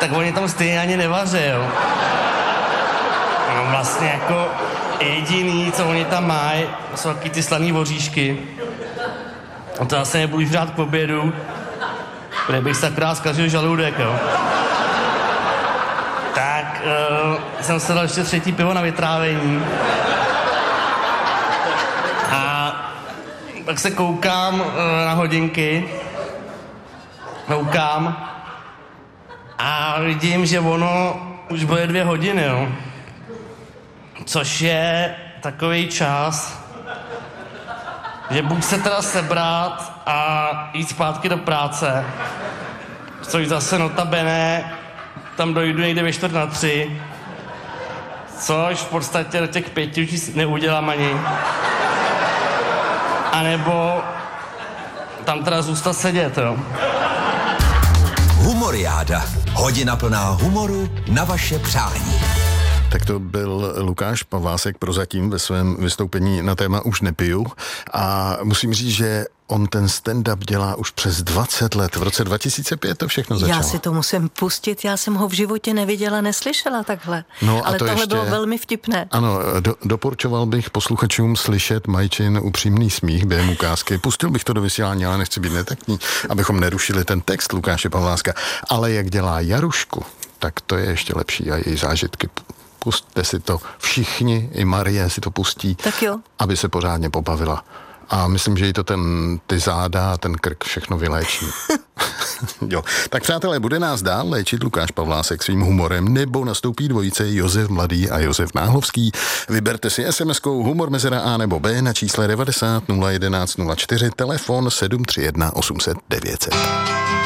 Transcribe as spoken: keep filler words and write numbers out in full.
tak oni tam stejně ani nevaří, jo. No vlastně jako jediný, co oni tam mají, jsou taky ty slaný voříšky. A to zase nebudu žrát k obědu, protože bych se akorát zkazil žaludek, jo. Tak uh, jsem se dal ještě třetí pivo na vytrávení. A tak se koukám uh, na hodinky. Koukám. A vidím, že ono už bude dvě hodiny, jo. Což je takový čas, že buď se teda sebrat a jít zpátky do práce, což zase notabene, tam dojdu někde ve čtvrt na tři, což v podstatě do těch pěti už neudělám ani. A nebo tam teda zůstat sedět, jo. Humoriáda. Hodina plná humoru na vaše přání. Tak to byl Lukáš Pavlásek prozatím ve svém vystoupení na téma Už nepiju. A musím říct, že on ten stand-up dělá už přes dvacet let. V roce dva tisíce pět to všechno začalo. Já si to musím pustit, já jsem ho v životě neviděla, neslyšela takhle. No, ale to tohle ještě, bylo velmi vtipné. Ano, do, doporučoval bych posluchačům slyšet Majčin upřímný smích během ukázky. Pustil bych to do vysílání, ale nechci být netaktní, abychom nerušili ten text Lukáše Pavláska. Ale jak dělá Jarušku, tak to je ještě lepší a její zážitky. Pusťte si to všichni, i Marie si to pustí, tak jo. Aby se pořádně pobavila. A myslím, že jí to ten, ty záda a ten krk všechno vyléčí. Jo. Tak přátelé, bude nás dál léčit Lukáš Pavlásek svým humorem, nebo nastoupí dvojice Josef Mladý a Josef Náhlovský. Vyberte si es em eskou humor mezera A nebo B na čísle devadesát nula jedenáct nula čtyři, telefon sedm tři jedna osm set devět set.